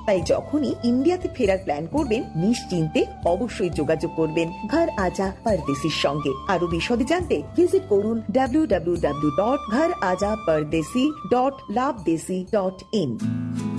তাই যখনই ইন্ডিয়াতে ফেরার প্ল্যান করবেন নিশ্চিন্তে অবশ্যই যোগাযোগ করবেন ঘর আজা পরদেশির সঙ্গে। আরো বিশদে জানতে ভিজিট করুন www.gharajapardeshi.labdesi.in।